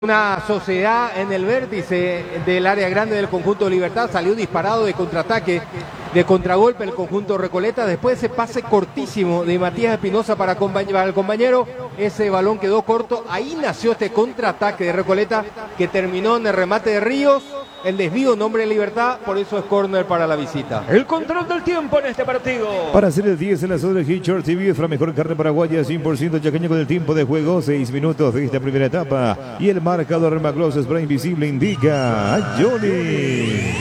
Una sociedad en el vértice del área grande del conjunto Libertad, salió disparado de contraataque, de contragolpe el conjunto Recoleta, después ese pase cortísimo de Matías Espinosa para el compañero, ese balón quedó corto, ahí nació este contraataque de Recoleta que terminó en el remate de Ríos, el desvío nombre de Libertad, por eso es córner para la visita. El control del tiempo en este partido. Para hacer el 10 en la zona de Hitchard TV es la mejor carne paraguaya, 100% chaqueña con el tiempo de juego, 6 minutos de esta primera etapa. Y el marcador Macross Spray Invisible indica a Johnny.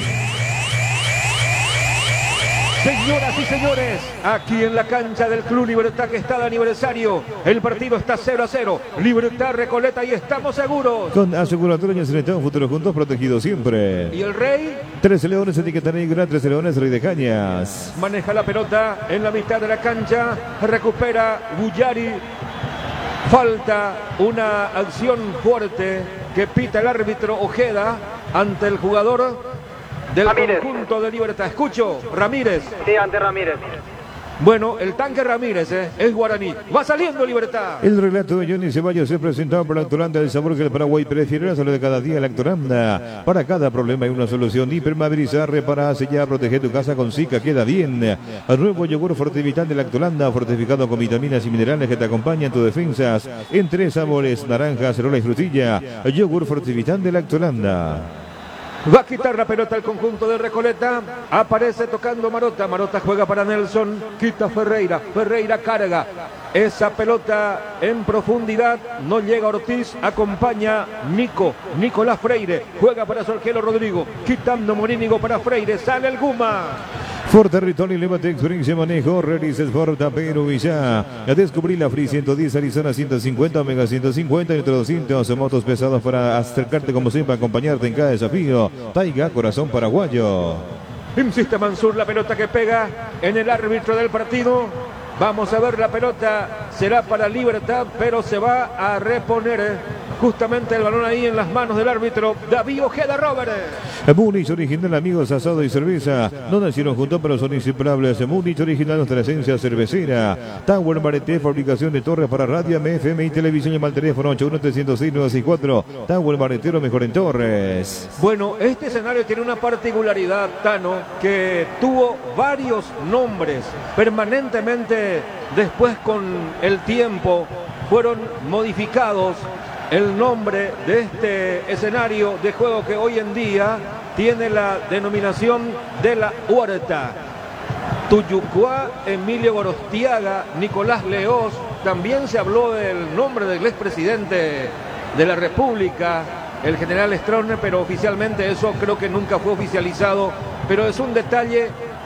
Señoras y señores, aquí en la cancha del Club Libertad que está de aniversario, el partido está 0-0, Libertad Recoleta y estamos seguros. Con aseguratoria Serenitado, futuro juntos, protegidos siempre. ¿Y el Rey? 13 Leones, etiqueta negra, 13 Leones, Rey de Cañas. Maneja la pelota en la mitad de la cancha, recupera Bullari. Falta una acción fuerte que pita el árbitro Ojeda ante el jugador del conjunto de Libertad. Escucho, Ramírez. Sí, ante Ramírez. Bueno, el tanque Ramírez es guaraní. Va saliendo Libertad. El relato de Johnny Ceballos se presentado por la Lactoranda del sabor que el Paraguay prefiere. La salud de cada día, Lactoranda. Para cada problema hay una solución. Hipermovilizar, reparar, sellar, proteger tu casa con Zika. Queda bien. El nuevo yogur Fortivital de Lactoranda, fortificado con vitaminas y minerales que te acompañan en tus defensas. En 3 sabores: naranja, acerola y frutilla. Yogur Fortivital de Lactoranda. Va a quitar la pelota al conjunto de Recoleta. Aparece tocando Marota. Marota juega para Nelson. Quita Ferreira. Ferreira carga. Esa pelota en profundidad. No llega Ortiz. Acompaña Nico. Nicolás Freire. Juega para su arquero Rodrigo. Quitando Morínigo para Freire. Sale el Guma. Ford Territory, llévate experiencia manejo, Realiza Sport, Tapero, Villa. A descubrir la Free 110, Arizona 150, Omega 150 y otros 200 motos pesados para acercarte como siempre, acompañarte en cada desafío. Taiga, corazón paraguayo. Insiste Mansur, la pelota que pega en el árbitro del partido. Vamos a ver, la pelota será para Libertad, pero se va a reponer justamente el balón ahí en las manos del árbitro David Ojeda Robert. Múnich original, amigos, asado y cerveza. No nacieron juntos, pero son inseparables. Múnich original, nuestra esencia cervecera. Tower Mareté, fabricación de torres para radio, FM y televisión. Llama al teléfono 81-306-964. Tower Maretero, mejor en torres. Bueno, este escenario tiene una particularidad, Tano, que tuvo varios nombres permanentemente. Después, con el tiempo, fueron modificados el nombre de este escenario de juego que hoy en día tiene la denominación de la Huerta. Tuyucuá, Emilio Gorostiaga, Nicolás Leós. También se habló del nombre del expresidente de la República, el general Stroessner, pero oficialmente eso creo que nunca fue oficializado. Pero es un detalle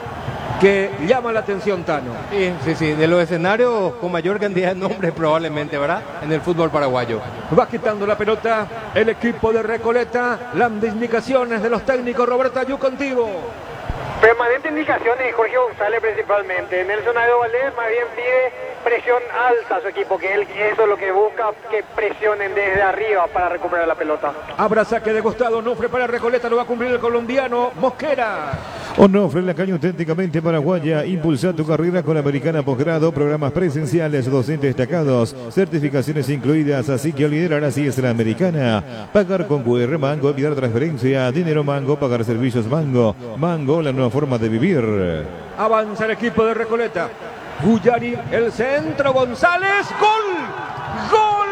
que llama la atención, Tano. Sí, de los escenarios con mayor cantidad de nombres probablemente, ¿verdad? En el fútbol paraguayo. Va quitando la pelota el equipo de Recoleta. Las indicaciones de los técnicos. Roberto, Ayú contigo. Permanente indicaciones, Jorge González principalmente. Nelson Aedo Valdés más bien pide presión alta a su equipo, que él eso es lo que busca, que presionen desde arriba para recuperar la pelota. Habrá saque de costado, Onofre para Recoleta, lo va a cumplir el colombiano Mosquera. Onofre, la caña auténticamente paraguaya. Impulsa tu carrera con Americana Posgrado, programas presenciales, docentes destacados, certificaciones incluidas, así que liderar así es la Americana. Pagar con QR Mango, enviar transferencia, dinero Mango, pagar servicios Mango. Mango, la nueva forma de vivir. Avanza el equipo de Recoleta. Bullari, el centro, González, ¡gol! ¡Gol!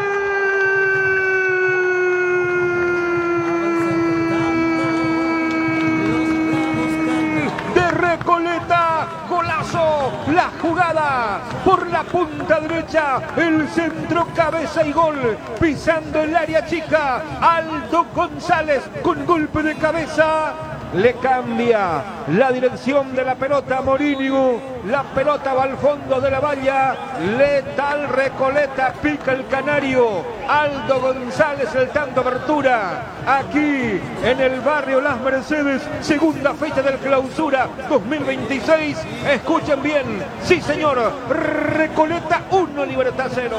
De Recoleta, golazo, la jugada por la punta derecha, el centro, cabeza y gol, pisando el área chica, Aldo González con golpe de cabeza. Le cambia la dirección de la pelota a Morínigo. La pelota va al fondo de la valla. Letal Recoleta, pica el canario. Aldo González, el tanto apertura. Aquí en el barrio Las Mercedes, segunda fecha del clausura 2026. Escuchen bien. Sí, señor. Recoleta 1, Libertad 0.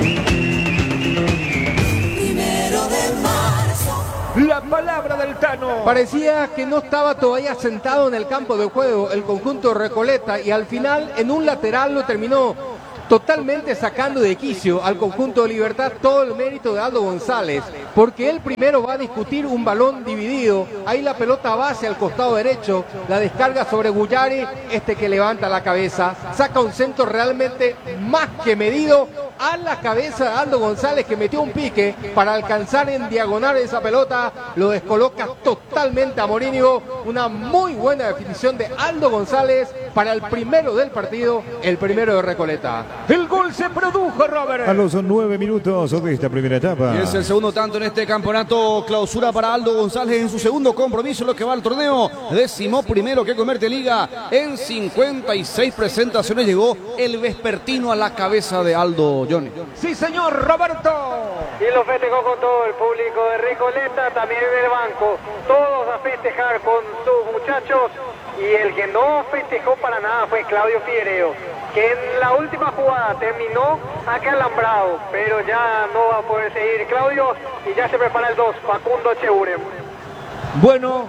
La palabra del Tano. Parecía que no estaba todavía sentado en el campo de juego el conjunto Recoleta y al final en un lateral lo terminó totalmente sacando de quicio al conjunto de Libertad todo el mérito de Aldo González, porque él primero va a discutir un balón dividido, ahí la pelota va hacia el costado derecho, la descarga sobre Guyari, que levanta la cabeza, saca un centro realmente más que medido a la cabeza de Aldo González, que metió un pique para alcanzar en diagonal esa pelota, lo descoloca totalmente a Morínigo. Una muy buena definición de Aldo González para el primero del partido, el primero de Recoleta. El gol se produjo, Robert. A los 9 minutos de esta primera etapa. Y es el segundo tanto en este campeonato clausura para Aldo González en su segundo compromiso, lo que va al torneo. 11º que convierte Liga. En 56 presentaciones llegó el vespertino a la cabeza de Aldo, Johnny. Sí, señor, Roberto. Y lo festejó con todo el público de Recoleta, también en el banco. Todos a festejar con sus muchachos. Y el que no festejó para nada fue Claudio Figueiredo, que en la última jugada terminó acalambrado, pero ya no va a poder seguir Claudio y ya se prepara el 2, Facundo Echeure. Bueno,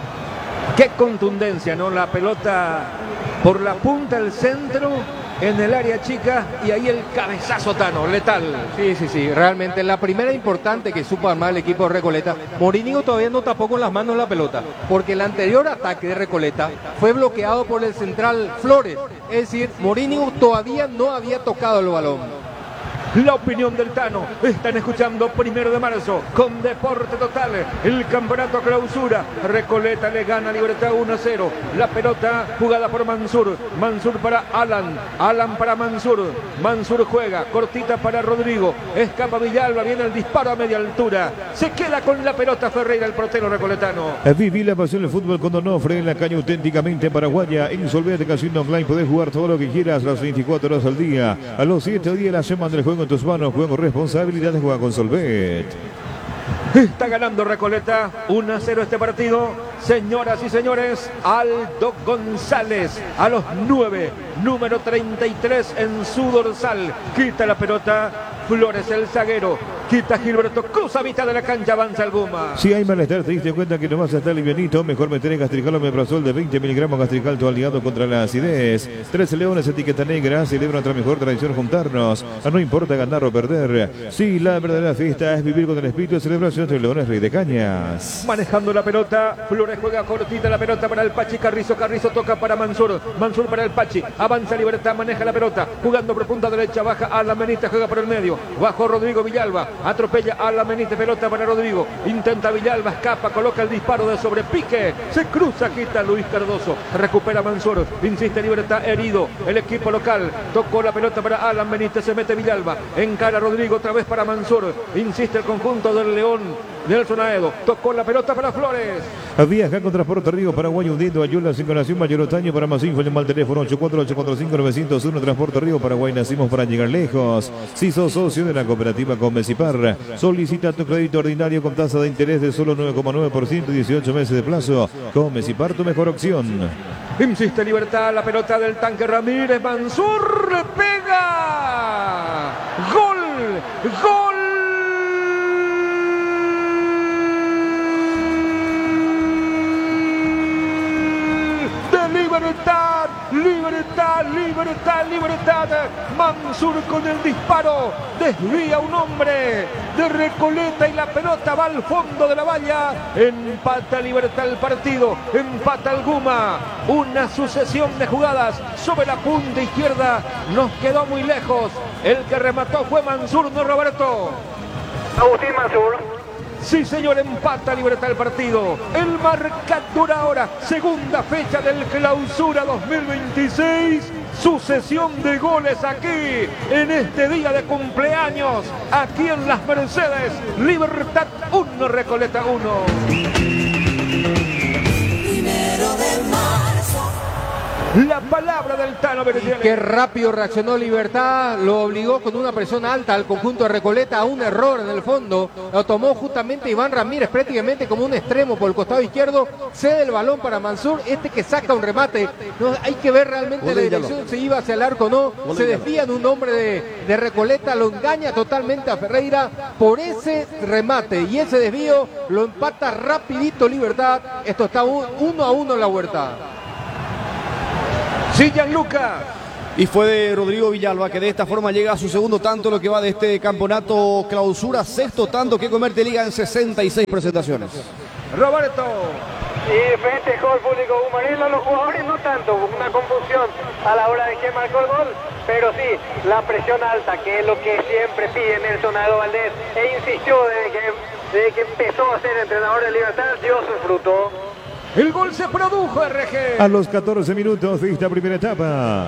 qué contundencia, ¿no? La pelota por la punta del centro, en el área chica, y ahí el cabezazo Tano, letal. Sí, realmente la primera importante que supo armar el equipo de Recoleta. Morínigo todavía no tapó con las manos la pelota, porque el anterior ataque de Recoleta fue bloqueado por el central Flores, es decir, Morínigo todavía no había tocado el balón. La opinión del Tano, están escuchando 1 de marzo con Deporte Total, el campeonato clausura. Recoleta le gana a Libertad 1-0. La pelota jugada por Mansur, Mansur para Alan, Alan para Mansur, Mansur juega, cortita para Rodrigo, escapa Villalba, viene el disparo a media altura, se queda con la pelota Ferreira, el portero recoletano. Viví la pasión del fútbol con Donofre en la caña auténticamente paraguaya. En Solvete Casino Online podés jugar todo lo que quieras las 24 horas al día. A los 7 días de la semana del juego en tus manos, juega con responsabilidad, juega con Solvet. Está ganando Recoleta 1-0 este partido. Señoras y señores, Aldo González a los 9, número 33 en su dorsal. Quita la pelota Flores, el zaguero. Quita Gilberto, cruza a mitad de la cancha, avanza el Guma. Si hay malestar, te diste cuenta que no vas a estar livianito, mejor meter Gastrical Omeprazol de 20 miligramos. Gastrical, tu aliado contra la acidez. 13 Leones, etiqueta negra, celebra nuestra mejor tradición, juntarnos. No importa ganar o perder. Sí, la verdadera fiesta es vivir con el espíritu de celebración entre Leones Rey de Cañas. Manejando la pelota, Flores juega cortita la pelota para el Pachi Carrizo, Carrizo toca para Mansur, Mansur para el Pachi, avanza Libertad, maneja la pelota, jugando por punta derecha, baja a la Menita, juega por el medio, bajo Rodrigo Villalba, atropella a la Menita, pelota para Rodrigo, intenta Villalba, escapa, coloca el disparo de sobrepique, se cruza, quita Luis Cardoso, recupera Mansur, insiste Libertad, herido, el equipo local, tocó la pelota para Alan Benítez, se mete Villalba, encara Rodrigo otra vez para Mansur, insiste el conjunto del León, Nelson Aedo, tocó la pelota para Flores. Viaja con Transporte Río Paraguay hundiendo Ayuda, Circulación Mayor Otaño. Para más info, llama al teléfono 84845-901. Transporte Río Paraguay, nacimos para llegar lejos. Si sos socio de la cooperativa Comecipar, solicita tu crédito ordinario con tasa de interés de solo 9,9% y 18 meses de plazo. Comecipar, tu mejor opción. Insiste Libertad, la pelota del tanque Ramírez, Mansur le pega. ¡Gol! ¡Gol! Libertad, libertad, libertad, libertad. Mansur con el disparo desvía un hombre de Recoleta y la pelota va al fondo de la valla. Empata Libertad el partido, empata el Guma. Una sucesión de jugadas sobre la punta izquierda. Nos quedó muy lejos. El que remató fue Mansur, no Roberto. Agustín Mansur. Sí, señor, empata Libertad el partido. El marcador ahora, segunda fecha del Clausura 2026. Sucesión de goles aquí, en este día de cumpleaños, aquí en Las Mercedes. Libertad 1, Recoleta 1. 1 de marzo. La palabra del Tano Bertielli. Qué rápido reaccionó Libertad, lo obligó con una presión alta al conjunto de Recoleta a un error en el fondo. Lo tomó justamente Iván Ramírez prácticamente como un extremo por el costado izquierdo. Cede el balón para Mansur, que saca un remate. No, hay que ver realmente la dirección, si iba hacia el arco o no. Se desvía de un hombre de Recoleta, lo engaña totalmente a Ferreira por ese remate. Y ese desvío lo empata rapidito Libertad. Esto está 1-1 en la Huerta. Sí, Gianluca. Y fue de Rodrigo Villalba, que de esta forma llega a su segundo tanto, lo que va de este campeonato clausura, sexto tanto que convierte Liga en 66 presentaciones. Roberto. Y festejó el público Gumarelo, los jugadores no tanto, una confusión a la hora de que marcó el gol, pero sí, la presión alta, que es lo que siempre pide Nelson Aldo Valdés, e insistió desde que empezó a ser entrenador de Libertad, dio su fruto. El gol se produjo, RG. A los 14 minutos de esta primera etapa.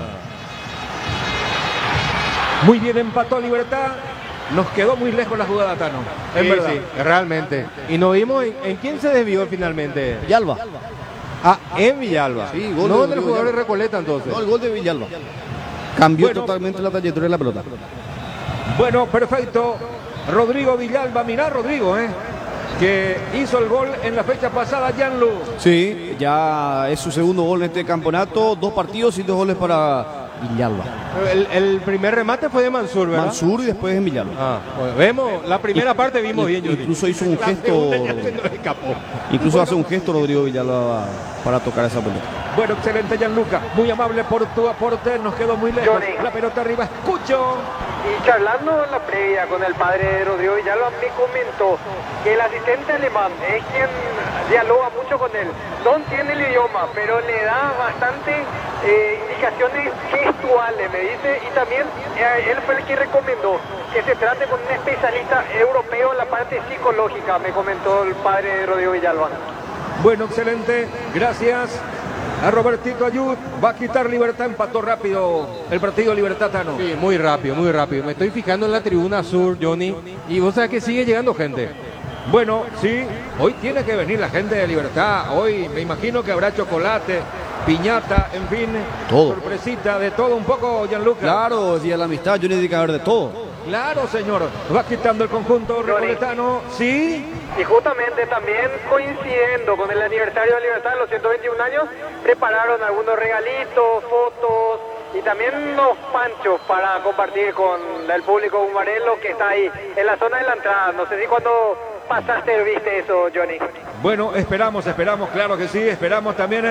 Muy bien empató Libertad. Nos quedó muy lejos la jugada, Tano. Sí, sí, realmente. Y nos vimos en quién se desvió finalmente. Villalba. Ah, en Villalba. Sí, gol no de del jugador de Villalba. Recoleta entonces. No, el gol de Villalba. Cambió Bueno. totalmente la trayectoria de la pelota. Bueno, perfecto. Rodrigo Villalba, mirá Rodrigo, que hizo el gol en la fecha pasada, Gianlu. Sí, ya es su segundo gol en este campeonato. 2 partidos y 2 goles para Villalba. El primer remate fue de Mansur, ¿verdad? Mansur y después en Villalba. Ah, bueno, vemos, la primera parte vimos bien, Johnny. Incluso hizo un La gesto. segunda ya se nos escapó. Incluso hace un gesto Rodrigo Villalba para tocar esa pelota. Bueno, excelente Gianluca, muy amable por tu aporte, nos quedó muy lejos. Johnny. La pelota arriba, escucho. Y charlando en la previa con el padre de Rodrigo Villalba, me comentó que el asistente alemán es quien dialoga mucho con él. No entiende el idioma, pero le da bastante indicaciones gestuales, me dice. Y también él fue el que recomendó que se trate con un especialista europeo en la parte psicológica, me comentó el padre de Rodrigo Villalba. Bueno, excelente, gracias a Robertito Ayud. Va a quitar Libertad, empató rápido el partido Libertad, Tano. Sí, muy rápido, muy rápido. Me estoy fijando en la tribuna sur, Johnny, y vos sabés que sigue llegando gente. Bueno, sí, hoy tiene que venir la gente de Libertad. Hoy me imagino que habrá chocolate, piñata, en fin, Todo. sorpresita, de todo un poco, Gianluca. Claro, Día de la Amistad, yo necesito que haber de todo. Claro, señor. Va quitando el conjunto recoletano. Sí. Y justamente también coincidiendo con el aniversario de Libertad, los 121 años, prepararon algunos regalitos, fotos y también unos panchos para compartir con el público Gumarelo que está ahí en la zona de la entrada. No sé si cuando pasaste viste eso, Johnny. Bueno, esperamos, claro que sí. Esperamos también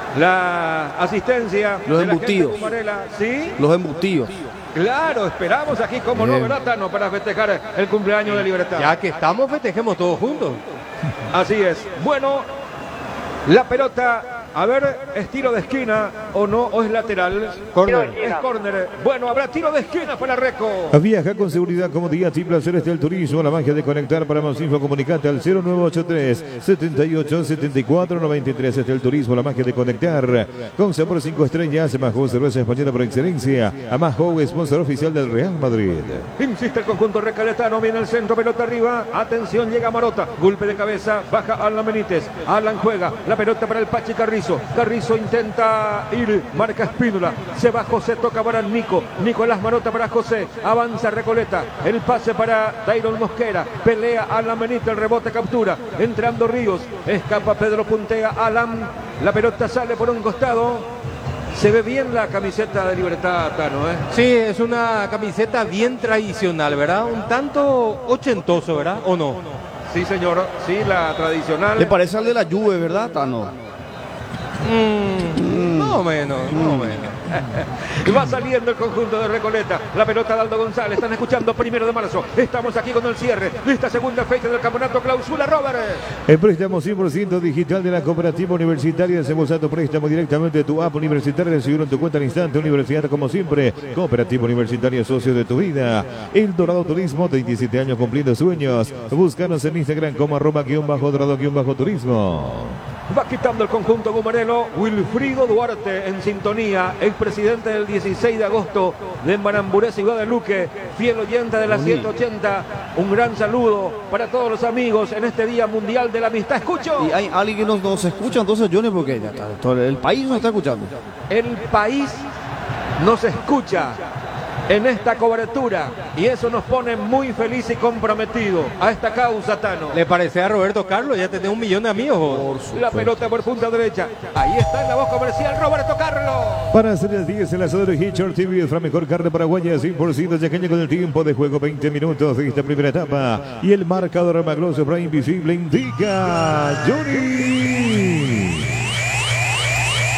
la asistencia Los de la gente embutidos. gumarela. ¿Sí? Los embutidos. Claro, esperamos aquí, como no, Bien. ¿verdad, Tano? Para festejar el cumpleaños de Libertad. Ya que estamos, festejemos todos juntos. Así es. Bueno, la pelota, a ver, ¿es tiro de esquina o no? ¿O es lateral? Corner. Es córner. Bueno, habrá tiro de esquina para Reco. Viaja con seguridad, comodidad y placeres del turismo. La magia de conectar. Para más info, comunicate al 0983 78 74 93. Este el turismo, la magia de conectar. Con sabor 5 estrellas, Amajo, cerveza española por excelencia. Amajo, sponsor oficial del Real Madrid. Insiste el conjunto recaletano, viene el centro, pelota arriba. Atención, llega Marota. Golpe de cabeza, baja Alan Benítez. Alan juega, la pelota para el Pachi Carrizo. Carrizo intenta ir, marca Espínola. Se va José, toca para Nico. Nicolás Marota para José. Avanza Recoleta. El pase para Dairon Mosquera. Pelea Alan Benítez, el rebote captura. Entrando Ríos. Escapa Pedro Puntea. Alan. La pelota sale por un costado. Se ve bien la camiseta de Libertad, Tano, Sí, es una camiseta bien tradicional, ¿verdad? Un tanto ochentoso, ¿verdad? ¿O no? Sí, señor. Sí, la tradicional. Le parece al de la Juve, ¿verdad, Tano? Más o menos, más o menos. Y va saliendo el conjunto de Recoleta. La pelota de Aldo González. Están escuchando 1 de marzo. Estamos aquí con el cierre de esta segunda fecha del campeonato clausura, Robert. El préstamo 100% digital de la Cooperativa Universitaria. Hacemos tu préstamo directamente de tu app universitaria. Recibirlo en tu cuenta al instante. Universidad, como siempre. Cooperativa Universitaria, socio de tu vida. El Dorado Turismo, 37 años cumpliendo sueños. Búscanos en Instagram como @dorado_turismo. Va quitando el conjunto gumarelo. Wilfrido Duarte en sintonía, expresidente del 16 de agosto de Maramburés y Guadalupe, fiel oyente de la 780. Un gran saludo para todos los amigos en este Día Mundial de la Amistad. Escucho. Y hay alguien que nos escucha, entonces, Johnny, porque ya está, todo el país nos está escuchando. El país nos escucha en esta cobertura y eso nos pone muy feliz y comprometido a esta causa, Tano. ¿Le parece a Roberto Carlos? Ya tenés 1 millón de amigos. vos. La pelota por punta derecha. Ahí está en la voz comercial Roberto Carlos. Para hacer el 10 el asador Hitcher TV es la mejor carne paraguaya 100% yaqueña con el tiempo de juego 20 minutos de esta primera etapa. Y el marcador magloso para invisible indica Johnny.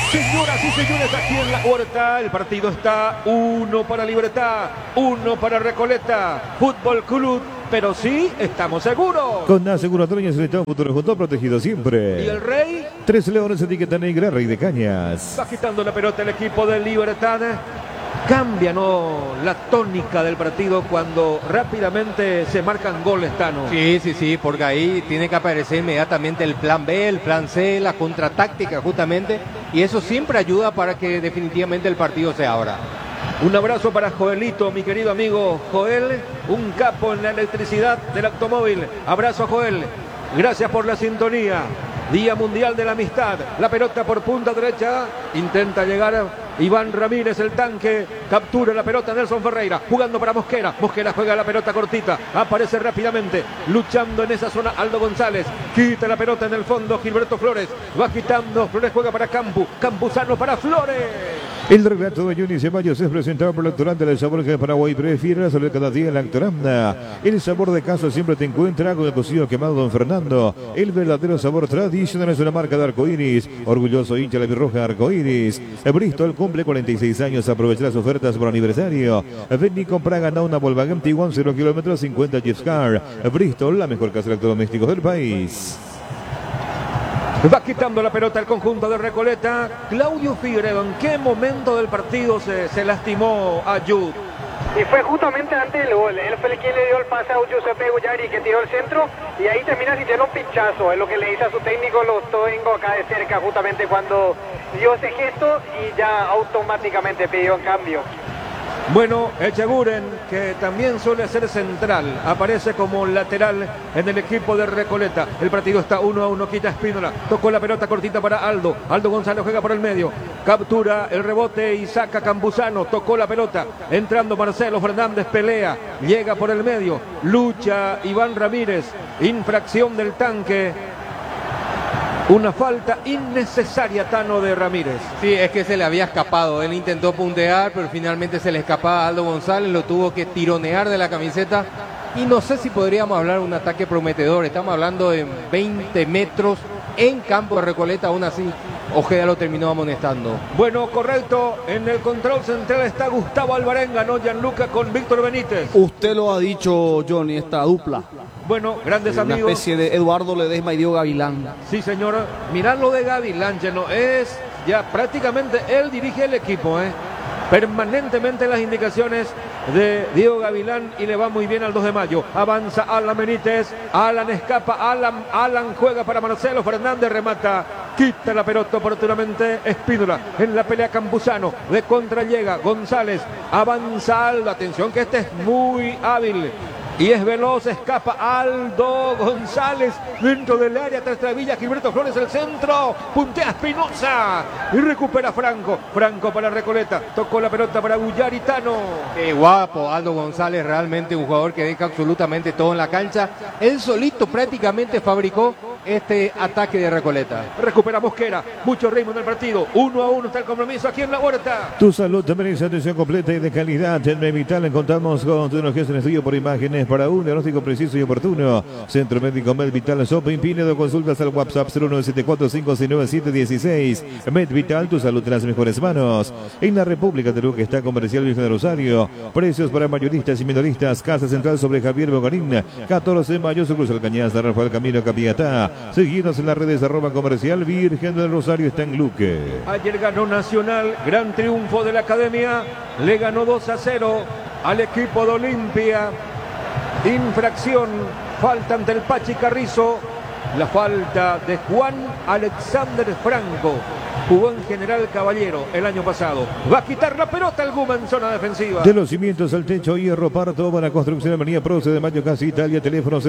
Señoras y señores, aquí en la Huerta el partido está 1 para Libertad, 1 para Recoleta Fútbol Club, pero sí estamos seguros. Con aseguradoras el Estado Futuro Junto protegido siempre. ¿Y el Rey? 3 leones, etiqueta negra, Rey de Cañas. Va quitando la pelota el equipo de Libertad. Cambia, ¿no?, la tónica del partido cuando rápidamente se marcan goles, Tano. Sí, porque ahí tiene que aparecer inmediatamente el plan B, el plan C, la contratáctica justamente, y eso siempre ayuda para que definitivamente el partido se abra. Un abrazo para Joelito, mi querido amigo Joel, un capo en la electricidad del automóvil. Abrazo, Joel, gracias por la sintonía. Día Mundial de la Amistad, la pelota por punta derecha, intenta llegar Iván Ramírez, el tanque, captura la pelota Nelson Ferreira, jugando para Mosquera, Mosquera juega la pelota cortita, aparece rápidamente, luchando en esa zona Aldo González, quita la pelota en el fondo Gilberto Flores, va quitando, Flores juega para Campuzano para Flores. El relato de Johnny Ceballos es presentado por el restaurante del sabor que Paraguay prefiere sobre cada día en la Actoranda. El sabor de casa siempre te encuentra con el cocido quemado Don Fernando. El verdadero sabor tradicional es una marca de arcoíris, orgulloso hincha la birroja arcoíris. Bristol cumple 46 años, aprovecha las ofertas por aniversario. Ven y compra, gana una Volkswagen Tiguan 0 kilómetros 50 Jeep Car. Bristol, la mejor casa de electrodomésticos del país. Va quitando la pelota el conjunto de Recoleta. Claudio Figueredo, ¿en qué momento del partido se lastimó a Yud? Y fue justamente antes del gol. Él fue el quien le dio el pase a Giuseppe Gullari, que tiró el centro, y ahí termina sintiendo un pinchazo. Es lo que le dice a su técnico, lo tengo acá de cerca, justamente cuando dio ese gesto y ya automáticamente pidió en cambio. Bueno, Echeguren, que también suele ser central, aparece como lateral en el equipo de Recoleta. El partido está 1-1, quita Espínola, tocó la pelota cortita para Aldo. Aldo González juega por el medio, captura el rebote y saca Campuzano, tocó la pelota, entrando Marcelo Fernández, pelea, llega por el medio, lucha Iván Ramírez, infracción del tanque. Una falta innecesaria, Tano, de Ramírez. Sí, es que se le había escapado. Él intentó puntear, pero finalmente se le escapaba a Aldo González. Lo tuvo que tironear de la camiseta. Y no sé si podríamos hablar de un ataque prometedor. Estamos hablando de 20 metros en campo de Recoleta. Aún así, Ojeda lo terminó amonestando. Bueno, correcto. En el control central está Gustavo Alvarenga, no Gianluca con Víctor Benítez. Usted lo ha dicho, Johnny, esta dupla. Bueno, grandes Una amigos. especie de Eduardo Ledesma y Diego Gavilán. Sí, señor. Mirad lo de Gavilán, no es ya prácticamente él dirige el equipo, permanentemente las indicaciones de Diego Gavilán y le va muy bien al 2 de mayo. Avanza Alan Benítez, Alan escapa, Alan juega para Marcelo Fernández, remata, quita la pelota oportunamente Espínola, en la pelea Campuzano, de contra llega González, avanza Aldo, atención que este es muy hábil. Y es veloz, escapa Aldo González dentro del área, tras Travilla, Gilberto Flores, el centro, puntea Espinosa y recupera Franco para Recoleta, tocó la pelota para Gullaritano. Qué guapo, Aldo González, realmente un jugador que deja absolutamente todo en la cancha. Él solito prácticamente fabricó este ataque de Recoleta. Recupera Mosquera, mucho ritmo en el partido, 1-1 está el compromiso aquí en la Huerta. Tu salud te merece atención completa y de calidad. En Medvital contamos con tecnologías en estudio por imágenes para un diagnóstico preciso y oportuno. Centro Médico Medvital Shopping Pinedo, consultas al WhatsApp 0974-569-716. Medvital, tu salud en las mejores manos. En la República de Luque está Comercial Virgen de Rosario. Precios para mayoristas y minoristas. Casa Central sobre Javier Bogarín. 14 de mayo, Cruz Alcañaz, Rafael Camino Capiatá. Seguidos en las redes @Comercial Virgen del Rosario, está en Luque. Ayer ganó Nacional, gran triunfo de la Academia, le ganó 2-0 al equipo de Olimpia. Infracción, falta ante el Pachi Carrizo, la falta de Juan Alexander Franco. Jugó en General Caballero el año pasado. Va a quitar la pelota el Guma en zona defensiva. De los cimientos al techo, Hierro Par, para construcción Avenida Proce de Mayo, Casa Italia, teléfono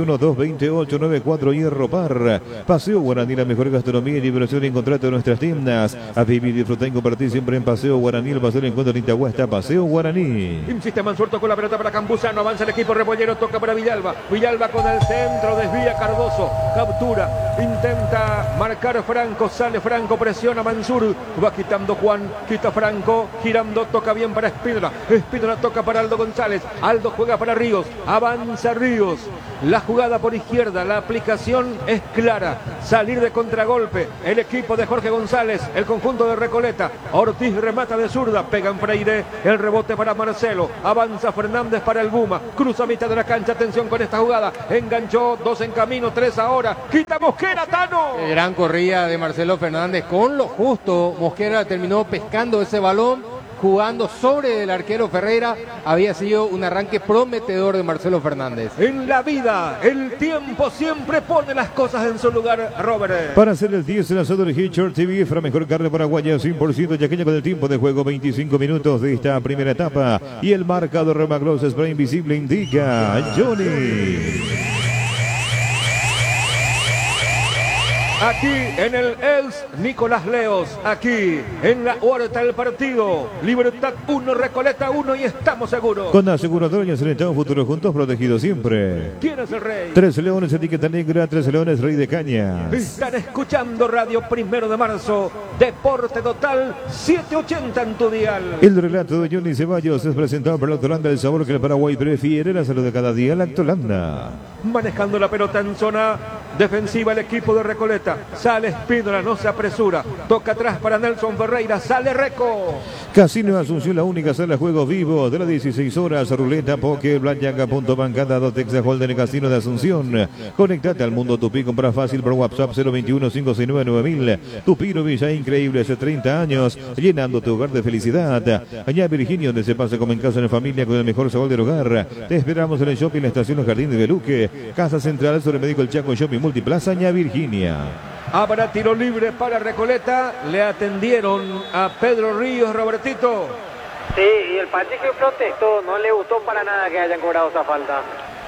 021-228-94 Hierro Par. Paseo Guaraní, la mejor gastronomía y diversión en contrato de nuestras tiendas. A vivir, disfrutar y compartir siempre en Paseo Guaraní, el paseo del encuentro en Itagüá está Paseo Guaraní. Insiste Mansuerto con la pelota para Campuzano, avanza el equipo Repollero, toca para Villalba. Villalba con el centro, desvía Cardoso, captura, intenta marcar Franco, sale Franco, presiona presiona Mansur, va quitando Juan, quita Franco, girando, toca bien para Espínola. Espínola toca para Aldo González. Aldo juega para Ríos, avanza Ríos. La jugada por izquierda, la aplicación es clara. Salir de contragolpe, el equipo de Jorge González, el conjunto de Recoleta. Ortiz remata de zurda, pega en Freire, el rebote para Marcelo. Avanza Fernández para el Guma, cruza a mitad de la cancha, atención con esta jugada. Enganchó, 2 en camino, 3 ahora. Quita Mosquera, Tano. Gran corrida de Marcelo Fernández con lo justo. Mosquera terminó pescando ese balón, jugando sobre el arquero Ferreira. Había sido un arranque prometedor de Marcelo Fernández. En la vida, el tiempo siempre pone las cosas en su lugar, Robert. Para hacer el 10 en asado de Hitcher TV, la mejor carne paraguaya 100% yaqueña con el tiempo de juego 25 minutos de esta primera etapa. Y el marcador Remagloss Spray Invisible indica Johnny. Aquí en el ELS, Nicolás Leos. Aquí en la huerta del partido. Libertad 1, Recoleta 1 y estamos seguros. Con aseguradora y Estado Futuro Juntos, protegidos siempre. ¿Quién es el rey? 3 Leones, etiqueta negra, 3 Leones, Rey de Cañas. Están escuchando Radio 1 de Marzo. Deporte Total 780 en tu dial. El relato de Johnny Ceballos es presentado por la Lactolanda, el sabor que el Paraguay prefiere, la salud de cada día, la Lactolanda. Manejando la pelota en zona defensiva el equipo de Recoleta. Sale Espínola, no se apresura. Toca atrás para Nelson Ferreira. Sale Reco. Casino Asunción, la única sala de juegos vivos de las 16 horas. Ruleta, póker, blackjack, punto bancada, Dotexa Holden, Casino de Asunción. Conectate al mundo Tupí, compra fácil por WhatsApp 021-569-9000. Tupí, Villa increíble hace 30 años, llenando tu hogar de felicidad. Allá Virginio, donde se pasa como en casa en familia con el mejor sabor del hogar. Te esperamos en el shopping, la estación Los Jardines de Luque. Casa Central sobre Médico El Chaco, Shopping Multiplaza, Ña Virginia. Habrá tiro libre para Recoleta. Le atendieron a Pedro Ríos, Robertito. Sí, y el Pachi que protestó, no le gustó para nada que hayan cobrado esa falta.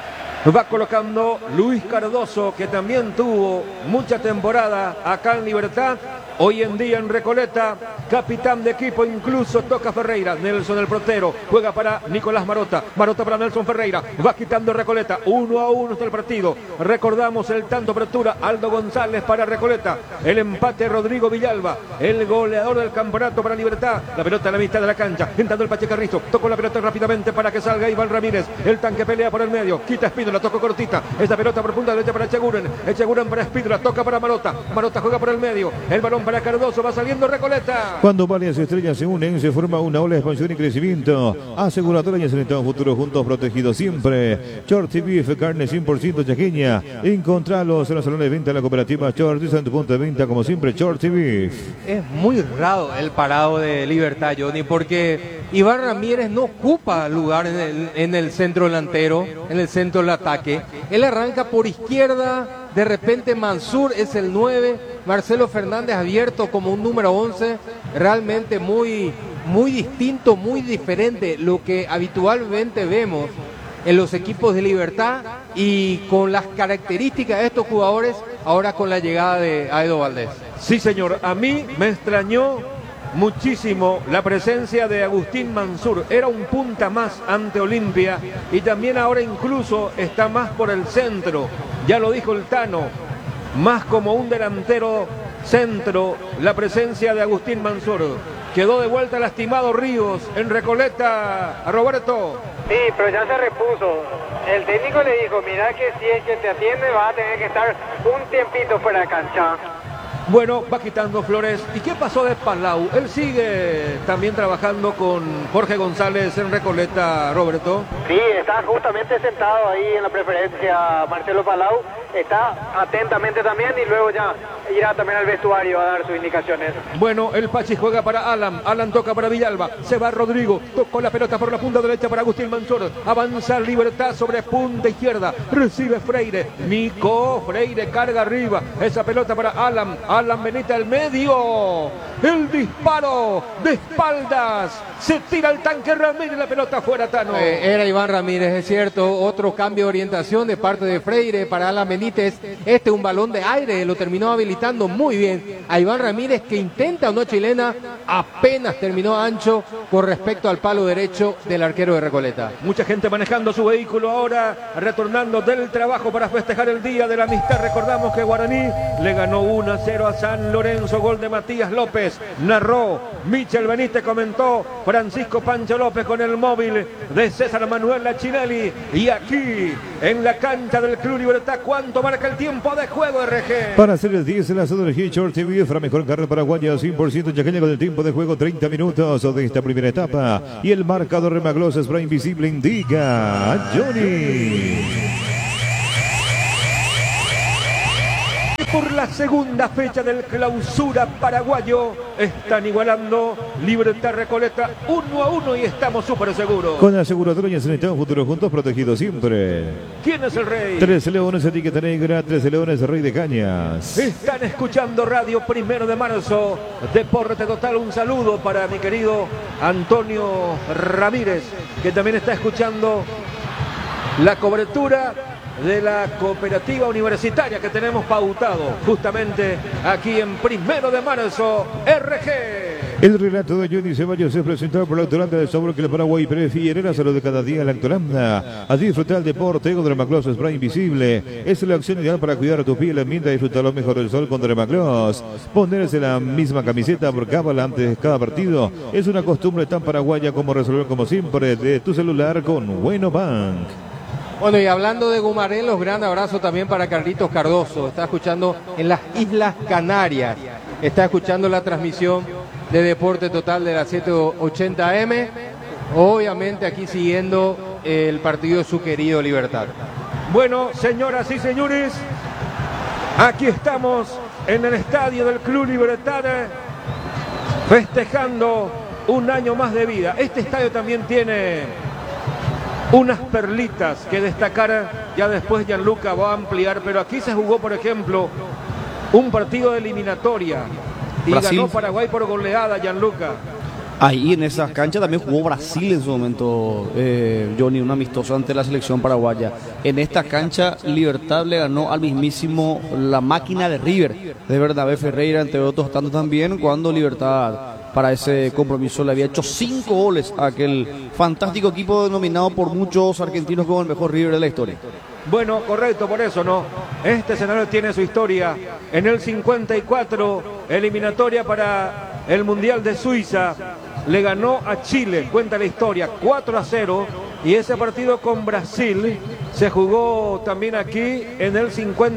Va colocando Luis Cardoso, que también tuvo mucha temporada acá en Libertad. Hoy en día en Recoleta, capitán de equipo, incluso toca Ferreira. Nelson el portero, juega para Nicolás Marota. Marota para Nelson Ferreira, va quitando Recoleta. 1-1 está el partido. Recordamos el tanto apertura, Aldo González para Recoleta. El empate Rodrigo Villalba, el goleador del campeonato para Libertad. La pelota a la mitad de la cancha, entrando el Pache Carrizo. Tocó la pelota rápidamente para que salga Iván Ramírez. El tanque pelea por el medio, quita Espínola, tocó cortita. Esta pelota por punta derecha para Echeguren. Echeguren para Espínola, toca para Marota. Marota juega por el medio. El balón para Cardoso, va saliendo Recoleta. Cuando varias estrellas se unen, se forma una ola de expansión y crecimiento. Aseguradora y Estado Futuro Juntos, protegidos siempre. Shorty Beef, carne 100% chaqueña. Encontralos en los salones de venta de la cooperativa Shorty, en tu punto de venta, como siempre, Shorty Beef. Es muy raro el parado de Libertad, Johnny, porque Iván Ramírez no ocupa lugar en el centro delantero, en el centro del ataque. Él arranca por izquierda. De repente Mansur es el 9, Marcelo Fernández abierto como un número 11, realmente muy distinto, muy diferente lo que habitualmente vemos en los equipos de Libertad y con las características de estos jugadores ahora con la llegada de Aedo Valdés. Sí, señor, a mí me extrañó muchísimo la presencia de Agustín Mansur. Era un punta más ante Olimpia y también ahora incluso está más por el centro. Ya lo dijo el Tano, más como un delantero centro la presencia de Agustín Mansur. Quedó de vuelta lastimado Ríos en Recoleta, a Roberto. Sí, pero ya se repuso. El técnico le dijo, mira que si es que te atiende vas a tener que estar un tiempito fuera de cancha. Bueno, va quitando Flores. ¿Y qué pasó de Palau? Él sigue también trabajando con Jorge González en Recoleta, Roberto. Sí, está justamente sentado ahí en la preferencia Marcelo Palau. Está atentamente también y luego ya irá también al vestuario a dar sus indicaciones. Bueno, el Pachi juega para Alan. Alan toca para Villalba. Se va Rodrigo. Tocó la pelota por la punta derecha para Agustín Mansur. Avanza Libertad sobre punta izquierda. Recibe Freire. Nico Freire carga arriba. Esa pelota para Alan. Alan Benita al medio. El disparo de espaldas. Se tira el tanque Ramírez. La pelota fuera, Tano. Era Iván Ramírez, es cierto. Otro cambio de orientación de parte de Freire para Alan Benítez. Un balón de aire lo terminó habilitando muy bien a Iván Ramírez, que intenta una chilena, apenas terminó ancho con respecto al palo derecho del arquero de Recoleta. Mucha gente manejando su vehículo ahora, retornando del trabajo para festejar el Día de la Amistad. Recordamos que Guaraní le ganó 1-0 a San Lorenzo, gol de Matías López, narró Michel Benítez, comentó Francisco Pancho López con el móvil de César Manuel Lachinelli. Y aquí en la cancha del Club Libertad, ¿cuánto marca el tiempo de juego, RG? Para hacer el 10 en la zona de Short TV, la mejor carrera paraguaya, 100% chaqueña, con el tiempo de juego 30 minutos de esta primera etapa. Y el marcador Remaglosa Spray Invisible indica a Johnny. Por la segunda fecha del clausura paraguayo, están igualando Libertad Recoleta 1-1 y estamos súper seguros. Con aseguradora y en futuro juntos, protegidos siempre. ¿Quién es el rey? 13 Leones, etiqueta negra, 13 Leones, Rey de Cañas. Están escuchando Radio 1 de Marzo, Deporte Total. Un saludo para mi querido Antonio Ramírez, que también está escuchando la cobertura de la cooperativa universitaria que tenemos pautado justamente aquí en 1 de Marzo, RG. El relato de Johnny Ceballos es presentado por la Autoranda del Sabor que el Paraguay prefiere. Salud de cada día la Autoranda. A disfrutar el deporte con Dermagloss Spray Invisible. Es la opción ideal para cuidar tu piel. Mientras disfrutar lo mejor del sol con Dermagloss. Ponerse la misma camiseta por cábala antes de cada partido es una costumbre tan paraguaya como resolver como siempre de tu celular con Bueno Bank. Bueno, y hablando de Gumarelos, gran abrazo también para Carlitos Cardoso. Está escuchando en las Islas Canarias. Está escuchando la transmisión de Deporte Total de la 780M. Obviamente aquí siguiendo el partido de su querido Libertad. Bueno, señoras y señores, aquí estamos en el estadio del Club Libertad festejando un año más de vida. Este estadio también tiene unas perlitas que destacar, ya después Gianluca va a ampliar, pero aquí se jugó, por ejemplo, un partido de eliminatoria y Brasil. ganó Paraguay por goleada, Gianluca. Ahí en esa cancha también jugó Brasil en su momento, Johnny, un amistoso ante la selección paraguaya. En esta cancha Libertad le ganó al mismísimo la máquina de River, de Bernabé Ferreira, entre otros tantos también, cuando Libertad para ese compromiso le había hecho 5 goles a aquel fantástico equipo denominado por muchos argentinos como el mejor River de la historia. Bueno, correcto, por eso, ¿no? Este escenario tiene su historia. En el 54, eliminatoria para el Mundial de Suiza, le ganó a Chile, cuenta la historia, 4-0. Y ese partido con Brasil se jugó también aquí en el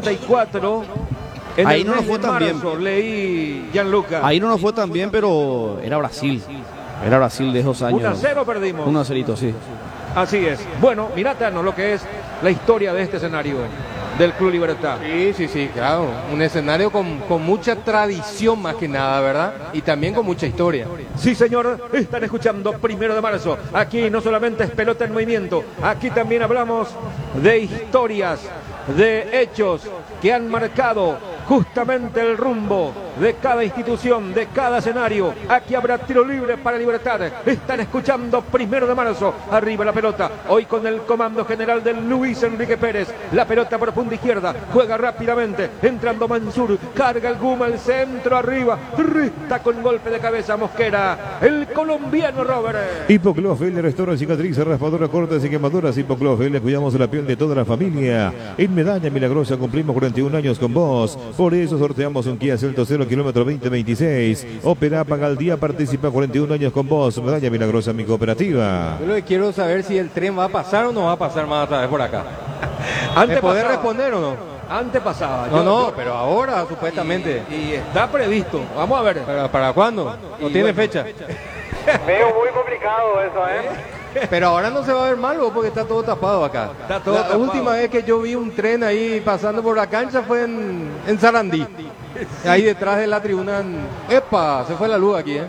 54. En ahí el no nos mes fue de tan bien. marzo, leí Gianluca. Ahí no nos fue tan bien, pero era Brasil. Era Brasil de esos años. 1-0 perdimos. 1-0, sí. Así es. Bueno, mirá, Tano, lo que es la historia de este escenario del Club Libertad. Sí, claro. Un escenario con mucha tradición más que nada, ¿verdad? Y también con mucha historia. Sí, señor, están escuchando 1 de Marzo. Aquí no solamente es pelota en movimiento, aquí también hablamos de historias, de hechos que han marcado justamente el rumbo de cada institución, de cada escenario. Aquí habrá tiro libre para Libertad. Están escuchando 1 de Marzo. Arriba la pelota. Hoy con el comando general de Luis Enrique Pérez. La pelota por punta izquierda. Juega rápidamente. Entrando Mansur. Carga el Guma. El centro arriba. Rista con golpe de cabeza Mosquera. El colombiano Robert. Hipoclofel le restaura cicatrices, raspadoras cortas y quemaduras. Hipoclofel, le cuidamos de la piel de toda la familia. En Medalla Milagrosa cumplimos 41 años con vos. Por eso sorteamos un Kia Celto 0 kilómetro 2026. Opera, paga al día, participa 41 años con vos. Medalla Milagrosa, mi cooperativa. Yo lo que quiero saber si el tren va a pasar o no va a pasar más otra vez por acá. Antes ¿Me podés pasaba. responder o no? Antes pasaba. No, pero ahora supuestamente. Y está previsto. Vamos a ver. ¿Para cuándo? ¿No tiene fecha? Veo muy complicado eso, ¿eh? Pero ahora no se va a ver mal porque está todo tapado acá. Está todo la tapado. última vez que yo vi un tren ahí pasando por la cancha fue en Sarandí. Ahí detrás de la tribuna. ¡Epa! Se fue la luz aquí, ¿eh?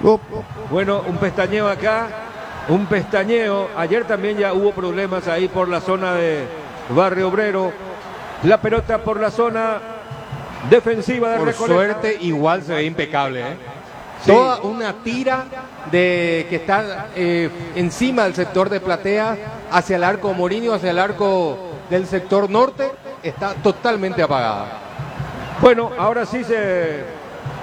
Bueno, un pestañeo acá. Un pestañeo. Ayer también ya hubo problemas ahí por la zona de Barrio Obrero. La pelota por la zona defensiva de Por Recoleta. suerte igual se ve impecable, ¿eh? Sí. Toda una tira de que está encima del sector de platea hacia el arco Morinho, hacia el arco del sector norte, está totalmente apagada. Bueno, ahora sí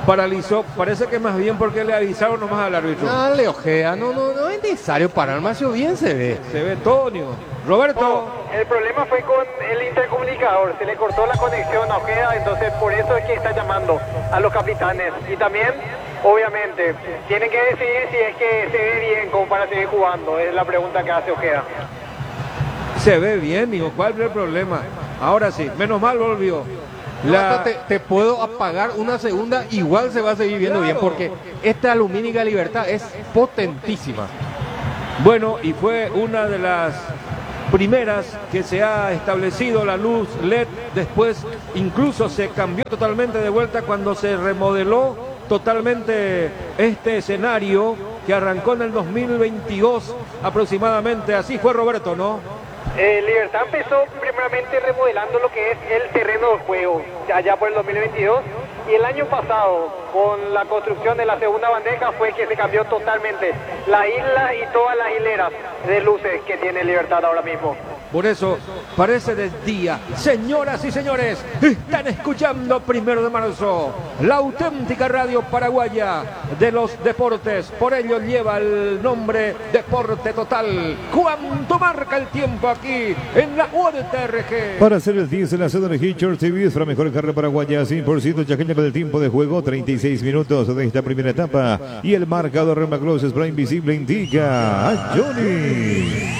paralizó. Parece que más bien porque le avisaron nomás al árbitro. Dale, Ojeda, no es necesario parar, Macio, bien se ve. Se ve Tonio. Roberto. El problema fue con el intercomunicador, se le cortó la conexión a Ojeda, entonces por eso es que está llamando a los capitanes. Y también, obviamente, tienen que decidir si es que se ve bien como para seguir jugando, es la pregunta que hace Ojeda. Se ve bien, digo, ¿cuál es el problema? Ahora sí, menos mal volvió. Te puedo apagar una segunda, igual se va a seguir viendo bien, porque esta lumínica Libertad es potentísima. Bueno, y fue una de las primeras que se ha establecido la luz LED, después incluso se cambió totalmente de vuelta cuando se remodeló totalmente este escenario que arrancó en el 2022 aproximadamente. Así fue, Roberto, ¿no? Libertad empezó primeramente remodelando lo que es el terreno de juego allá por el 2022 y el año pasado con la construcción de la segunda bandeja fue que se cambió totalmente la isla y todas las hileras de luces que tiene Libertad ahora mismo. Por eso parece de día. Señoras y señores, están escuchando 1 de marzo, la auténtica radio paraguaya de los deportes. Por ello lleva el nombre Deporte Total. ¿Cuánto marca el tiempo aquí en la UDTRG? Para hacer el 10 en la sede de Hitchers TV, es la mejor carrera paraguaya, 100% chaqueña con el tiempo de juego, 36 minutos de esta primera etapa. Y el marcador Rema Closes Prime Invisible indica a Johnny.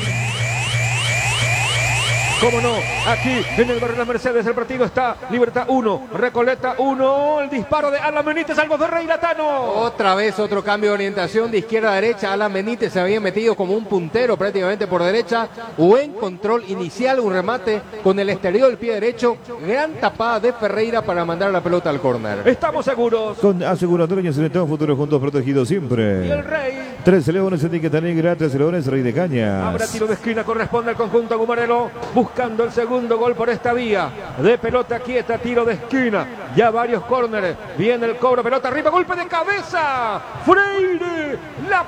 ¿Cómo no? Aquí en el barrio de la Mercedes el partido está Libertad 1, Recoleta 1, el disparo de Alan Benítez, Algo Ferreira, Tano. Otra vez otro cambio de orientación de izquierda a derecha. Alan Benítez se había metido como un puntero prácticamente por derecha. Buen control inicial, un remate con el exterior del pie derecho. Gran tapada de Ferreira para mandar la pelota al córner. Estamos seguros. Con aseguradora y Selectón Futuro juntos protegidos siempre. Y el Rey. 13 Leones, etiqueta negra, 13 Leones, Rey de Cañas. Habrá tiro de esquina, corresponde al conjunto Gumarelo, buscando el segundo gol por esta vía. De pelota quieta, tiro de esquina. Ya varios córneres. Viene el cobro, pelota arriba, golpe de cabeza. Freire, la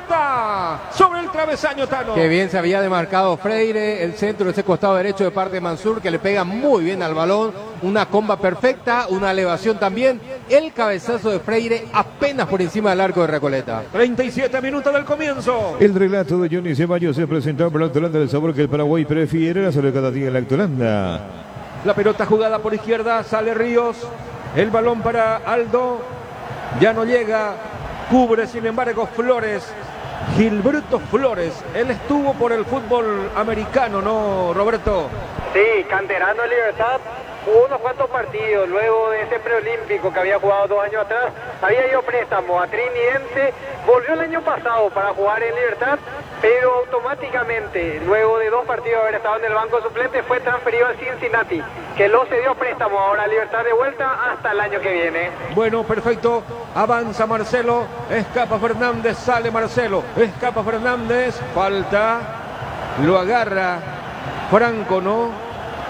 pelota sobre el travesaño, Tano. Qué bien se había demarcado Freire, el centro de ese costado derecho de parte de Mansur, que le pega muy bien al balón. Una comba perfecta, una elevación también. El cabezazo de Freire apenas por encima del arco de Recoleta. 37 minutos del comienzo. El relato de Johnny Ceballos se presentó por la Actolanda del sabor que el Paraguay prefiere, la sobre cada día en la Actolanda. La pelota jugada por izquierda, sale Ríos. El balón para Aldo. Ya no llega. Cubre, sin embargo, Flores. Gilberto Flores. Él estuvo por el fútbol americano, ¿no, Roberto? Sí, canterano de Libertad. Jugó unos cuantos partidos, luego de ese preolímpico que había jugado 2 años atrás, había ido préstamo a Trinidense, volvió el año pasado para jugar en Libertad, pero automáticamente, luego de 2 partidos de haber estado en el banco suplente, fue transferido al Cincinnati, que lo cedió a préstamo ahora a Libertad de vuelta hasta el año que viene. Bueno, perfecto, avanza Marcelo, escapa Fernández, sale Marcelo, escapa Fernández, falta, lo agarra Franco, ¿no?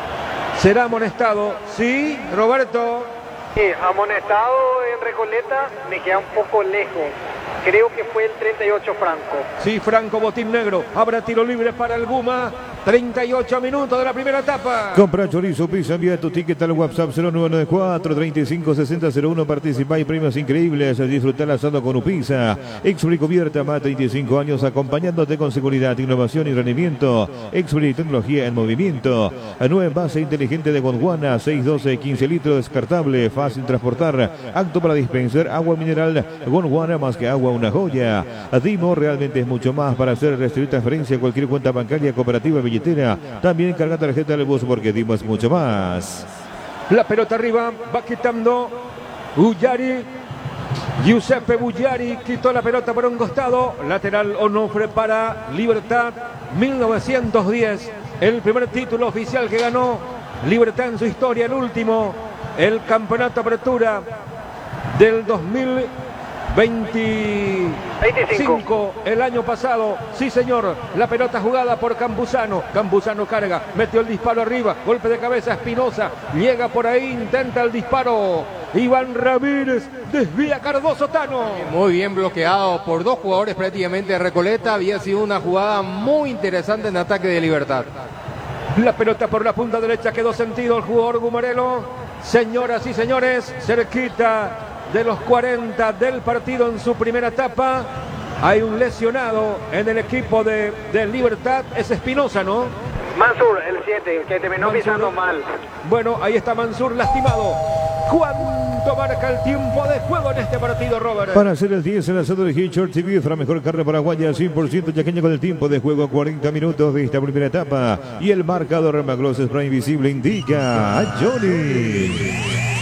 ¿Será amonestado? Sí, Roberto. Sí, amonestado en Recoleta, me queda un poco lejos. Creo que fue el 38 Franco. Sí, Franco, botín negro. Habrá tiro libre para el Guma. 38 minutos de la primera etapa. Compra chorizo, pizza, envía tu ticket al WhatsApp 0994 35 60 01. Participa y premios increíbles. Disfrutar asado con Upisa. Expli cubierta, más 35 años acompañándote con seguridad, innovación y rendimiento. Expli tecnología en movimiento. Nueva envase inteligente de Gondwana, 612, 15 litros, descartable, fácil transportar. Acto para dispensar agua mineral. Gondwana, más que agua, una joya. Dimo realmente es mucho más para hacer recibir transferencia a cualquier cuenta bancaria, cooperativa, billetera. También carga tarjeta del bus porque Dimo es mucho más. La pelota arriba, va quitando Bullari. Giuseppe Bullari quitó la pelota por un costado. Lateral Onofre para Libertad. 1910, el primer título oficial que ganó Libertad en su historia, el último, el campeonato apertura del 2025, el año pasado. Sí, señor, la pelota jugada por Campuzano. Campuzano carga, metió el disparo arriba, golpe de cabeza, Espinosa, llega por ahí, intenta el disparo. Iván Ramírez, desvía Cardoso, Tano. Muy bien bloqueado por 2 jugadores prácticamente de Recoleta. Había sido una jugada muy interesante en ataque de Libertad. La pelota por la punta derecha, quedó sentido el jugador Gumarelo. Señoras y señores, cerquita de los 40 del partido en su primera etapa. Hay un lesionado en el equipo de Libertad, es Espinosa, ¿no? Mansur, el 7, que terminó pisando mal. Bueno, ahí está Mansur lastimado. ¿Cuánto marca el tiempo de juego en este partido, Robert? Para hacer el 10, el asado de Hitchcock TV, la mejor carne paraguaya, 100% yaqueña con el tiempo de juego, 40 minutos de esta primera etapa. Y el marcador Maglos Spray Invisible indica a Johnny.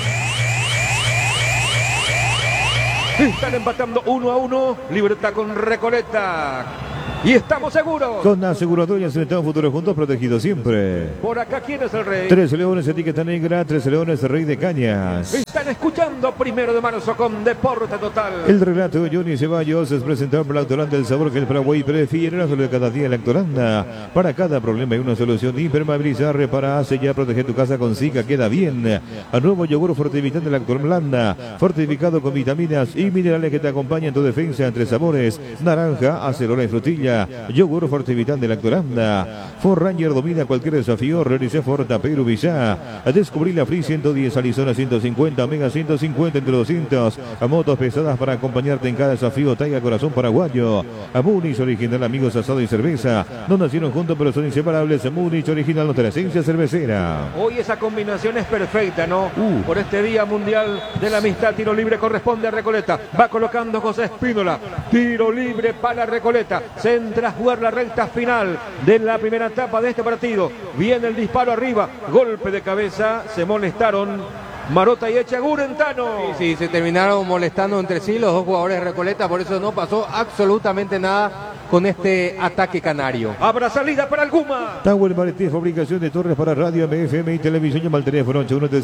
Están empatando 1-1, Libertad con Recoleta. Y estamos seguros. Con aseguradoras en Estado Futuro Juntos, protegidos siempre. Por acá, ¿quién es el rey? 13 Leones, etiqueta negra, 13 Leones, Rey de Cañas. Están escuchando 1 de marzo con Deporte Total. El relato de Johnny Ceballos es presentado por la Autoranda del sabor que el Paraguay prefiere, no solo de cada día la Autoranda. Para cada problema hay una solución. Impermeabilizar, reparar, sellar, proteger tu casa con Zika, queda bien. A nuevo yogur fortificante de la Autoranda, fortificado con vitaminas y minerales que te acompañan en tu defensa entre sabores. Naranja, acerola y frutilla. Yogur fortificante de la Autoranda. Ford Ranger domina cualquier desafío. Realice Forta Perú Visa. Descubrí la Free 110, Arizona 150, Omega 150 entre 200. A motos pesadas para acompañarte en cada desafío. Taiga Corazón Paraguayo. A Munich Original, amigos, asado y cerveza. No nacieron juntos pero son inseparables. Munich Original, nuestra esencia cervecera. Hoy esa combinación es perfecta, ¿no? Por este Día Mundial de la Amistad. Tiro libre corresponde a Recoleta. Va colocando José Espínola. Tiro libre para Recoleta. Se entra a jugar la recta final de la primera etapa de este partido. Viene el disparo arriba, golpe de cabeza, se molestaron Marota y Echagurentano. Sí, se terminaron molestando entre sí los dos jugadores de Recoleta, por eso no pasó absolutamente nada con este ataque canario. Habrá salida para el Guma. Tower Maretero, fabricación de torres para radio, MFM y televisión. Llama al teléfono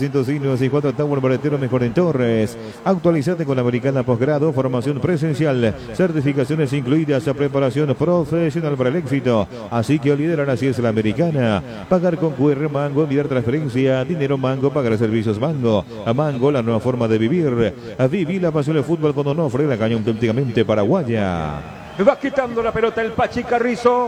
81305 Tower Maretero, mejor en torres. Actualizate con la americana posgrado, formación presencial, certificaciones incluidas, preparación profesional para el éxito. Así que liderar, así es la americana. Pagar con QR Mango, enviar transferencia, dinero Mango, pagar servicios Mango. A Mango, la nueva forma de vivir. A vivir la pasión del fútbol con Onofre, la caña auténticamente paraguaya. Va quitando la pelota el Pachi Carrizo.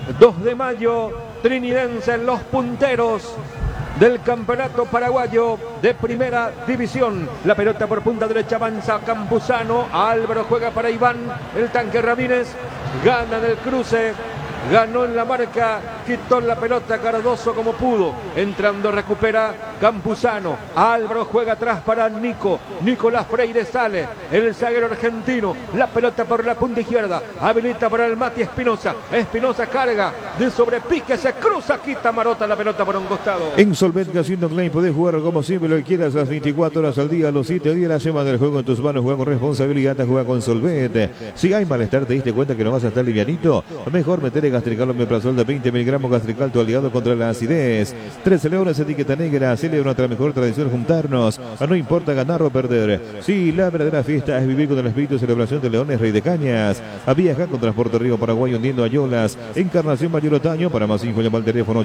2 de mayo, Trinidense en los punteros del campeonato paraguayo de primera división. La pelota por punta derecha avanza Campuzano. Álvaro juega para Iván. El tanque Ramírez gana en el cruce. Ganó en la marca, quitó la pelota Cardoso como pudo. Entrando recupera Campuzano. Álvaro juega atrás para Nico. Nicolás Freire sale. El zaguero argentino. La pelota por la punta izquierda. Habilita para el Mati Espinosa. Espinosa carga de sobrepique. Se cruza. Quita Marota la pelota por un costado. En Solvet Casino Clay podés jugar como siempre lo que quieras las 24 horas al día, los 7 días de la semana del juego en tus manos. Juega con responsabilidad, juega con Solvet. Si hay malestar, te diste cuenta que no vas a estar livianito, mejor meter Gastrical Omeprazol de 20 miligramos. Gastrical, tu aliado contra la acidez. 13 Leones, etiqueta negra. Celebra nuestra mejor tradición, juntarnos. No importa ganar o perder. Sí, la verdadera fiesta es vivir con el espíritu de celebración de Leones, Rey de Cañas. A viajar con Transporte Río Paraguay, hundiendo Ayolas. Encarnación Mayor Otaño. Para más info, llama al teléfono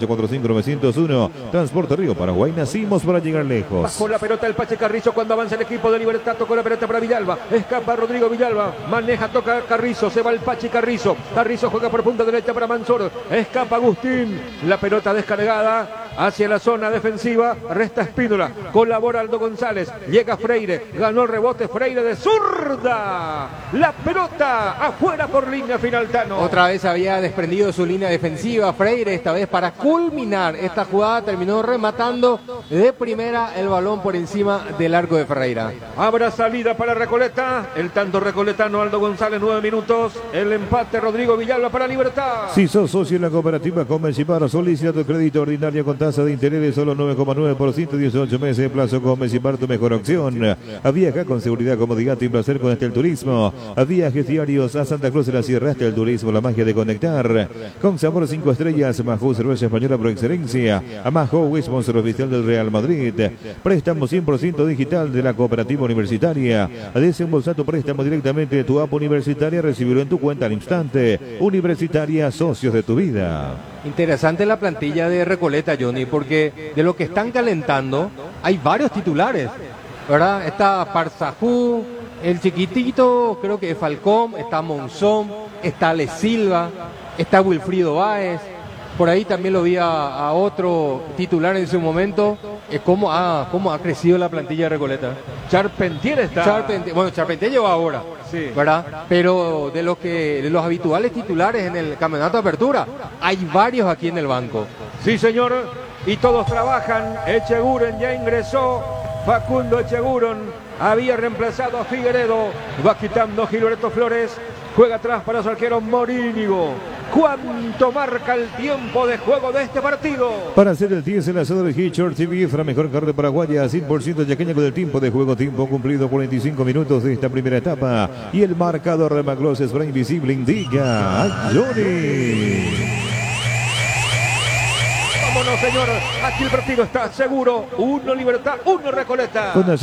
84845-901. Transporte Río Paraguay, nacimos para llegar lejos. Bajo la pelota el Pache Carrizo cuando avanza el equipo de Libertad. Tocó la pelota para Villalba. Escapa Rodrigo Villalba. Maneja, toca Carrizo. Se va el Pache Carrizo. Carrizo juega por punta derecha para Mansur. Escapa Agustín. La pelota descargada hacia la zona defensiva. Resta Espínola. Colabora Aldo González. Llega Freire. Ganó el rebote Freire de zurda. La pelota afuera por línea final, Tano. Otra vez había desprendido su línea defensiva Freire. Esta vez para culminar esta jugada terminó rematando de primera el balón por encima del arco de Ferreira. Habrá salida para Recoleta. El tanto recoletano Aldo González, 9 minutos. El empate Rodrigo Villalba para Libertad. Si sos socio en la cooperativa Comecipar, solicita tu crédito ordinario con tasa de interés solo 9,9%, 18 meses de plazo. Comecipar, tu mejor opción. A viajar con seguridad, comodidad y placer con el turismo. A viajes diarios a Santa Cruz de la Sierra, el turismo, la magia de conectar. Con sabor 5 estrellas, Majo, cerveza española por excelencia. A Majo, sponsor oficial del Real Madrid. Préstamo 100% digital de la cooperativa universitaria. Desembolsa tu préstamo directamente de tu app universitaria, recibirlo en tu cuenta al instante. Universitaria, socios de tu vida. Interesante la plantilla de Recoleta, Johnny, porque de lo que están calentando hay varios titulares, ¿verdad? Está Parzajú, el chiquitito, creo que es Falcón, está Monzón, está Ale Silva, está Wilfrido Báez. Por ahí también lo vi a otro titular en su momento. ¿Cómo ha crecido la plantilla de Recoleta? Charpentier está. Charpentier llegó ahora, Sí. ¿verdad? Pero de los habituales titulares en el campeonato de apertura, hay varios aquí en el banco. Sí, señor. Y todos trabajan. Echeguren ya ingresó. Facundo Echeguren había reemplazado a Figueredo. Va quitando Gilberto Flores. Juega atrás para su arquero Morínigo. ¿Cuánto marca el tiempo de juego de este partido? Para hacer el 10 en la zona de Hitchcock TV, la mejor carne paraguaya, 100% yaqueña con el tiempo de juego, tiempo cumplido, 45 minutos de esta primera etapa. Y el marcador Remaglos es invisible, indica a Johnny. Vámonos, señor. Aquí el partido está seguro. 1 Libertad, 1 Recoleta. Con